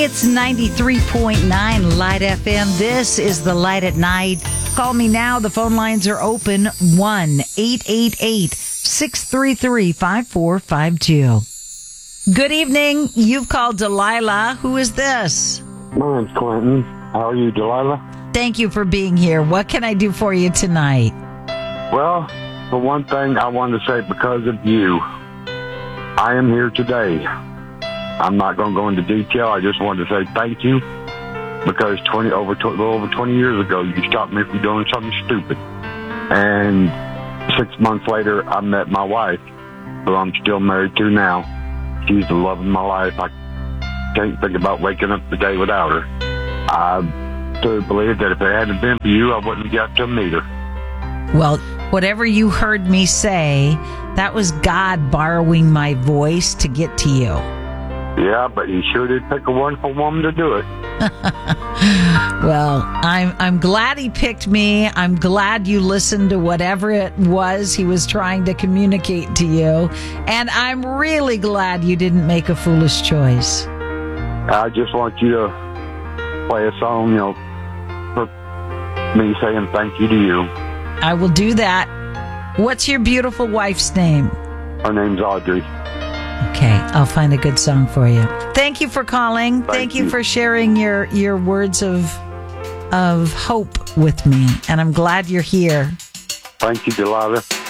It's 93.9 Light FM. This is the Light at Night. Call me now. The phone lines are open. 1-888-633-5452. Good evening. You've called Delilah. Who is this? My name's Clinton. How are you, Delilah? Thank you for being here. What can I do for you tonight? Well, for one thing, I wanted to say because of you, I am here today. I'm not going to go into detail. I just wanted to say thank you because over 20 years ago, you stopped me from doing something stupid. And 6 months later, I met my wife, who I'm still married to now. She's the love of my life. I can't think about waking up the day without her. I truly believe that if it hadn't been for you, I wouldn't have got to meet her. Well, whatever you heard me say, that was God borrowing my voice to get to you. Yeah, but he sure did pick a wonderful woman to do it. Well, I'm glad he picked me. I'm glad you listened to whatever it was he was trying to communicate to you. And I'm really glad you didn't make a foolish choice. I just want you to play a song, for me saying thank you to you. I will do that. What's your beautiful wife's name? Her name's Audrey. Okay, I'll find a good song for you. Thank you for calling. Thank you for sharing your words of hope with me. And I'm glad you're here. Thank you, Delilah.